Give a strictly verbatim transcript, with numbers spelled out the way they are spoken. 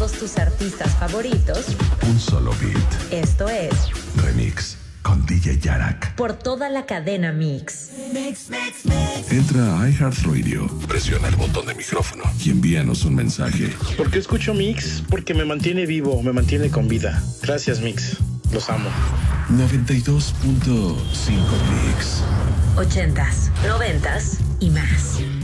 todos tus artistas favoritos. Un solo beat. Esto es Remix con D J Yarak. Por toda la cadena Mix. Mix, mix, mix. Entra a iHeartRadio, presiona el botón de micrófono y envíanos un mensaje. ¿Por qué escucho Mix? Porque me mantiene vivo, me mantiene con vida. Gracias, Mix. Los amo. noventa y dos punto cinco Mix. Ochentas, noventas y más.